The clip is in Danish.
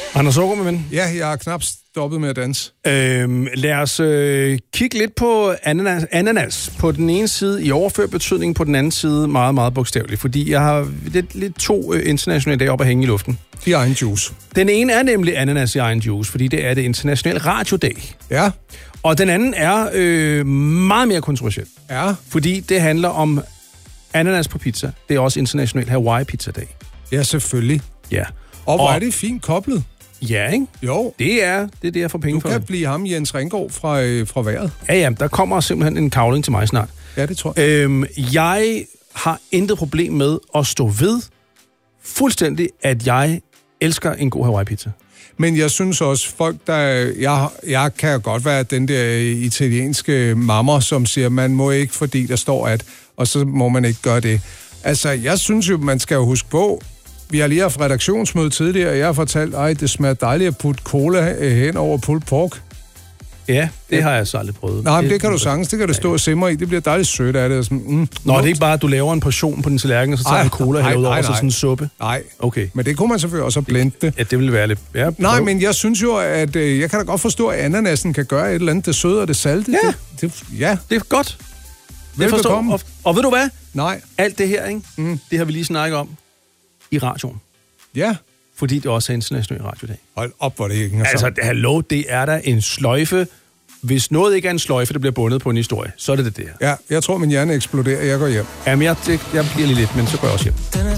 Anders Aagaard, min ven. Ja, jeg har knap stoppet med at danse. Lad os kigge lidt på ananas. På den ene side i overført betydning, på den anden side meget, meget bogstaveligt. Fordi jeg har lidt to internationale dage op at hænge i luften. I egen juice. Den ene er nemlig ananas i egen juice, fordi det er det internationale radiodag. Ja. Og den anden er meget mere kontroversiel. Ja. Fordi det handler om ananas på pizza. Det er også international Hawaii-pizza-dag. Ja, selvfølgelig. Ja. Og hvor er det fint koblet. Ja, ikke? Jo. Det er det, jeg får penge for. Du kan blive ham, Jens Ringgaard, fra vejret. Ja, der kommer simpelthen en kavling til mig snart. Ja, det tror jeg. Jeg har intet problem med at stå ved fuldstændig, at jeg elsker en god Hawaii-pizza. Men jeg synes også, folk, jeg kan godt være den der italienske mammer, som siger, man må ikke, fordi der står at, og så må man ikke gøre det. Altså, jeg synes jo, man skal jo huske på, vi har lige haft redaktionsmøde tidligere, og jeg har fortalt, det smager dejligt at putte cola hen over pulled pork. Ja, det har jeg så aldrig prøvet. Nej, men det kan du sagtens. Det kan det stå og simre i. Det bliver dejligt sødt af det. Sådan, Nå, det er ikke bare, at du laver en portion på den tallerken, og så tager du cola herude over, så sådan en suppe? Nej. Okay. Men det kunne man selvfølgelig også blende det. Ja, det ville være lidt... Ja, nej, men jeg synes jo, at jeg kan da godt forstå, at ananasen kan gøre et eller andet, det søde og det salte. Ja. Det er godt. Det forstår. Og ved du hvad? Nej. Alt det her, ikke? Det har vi lige snakket om i radioen. Ja. Fordi det også er international radiodag. Hold op, hvor det ikke altså, hallo, det er da en sløjfe. Hvis noget ikke er en sløjfe, der bliver bundet på en historie, så er det det her. Ja, jeg tror, min hjerne eksploderer. Jeg går hjem. Jamen, jeg bliver lige lidt, men så går jeg også hjem.